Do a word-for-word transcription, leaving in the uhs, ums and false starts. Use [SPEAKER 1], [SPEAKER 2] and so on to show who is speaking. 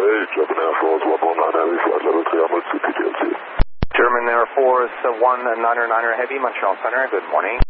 [SPEAKER 1] German Air Force one one nine Heavy, flight level three hundred, C P T L C.
[SPEAKER 2] German Air Force one nine nine Heavy, Montreal Center, good morning.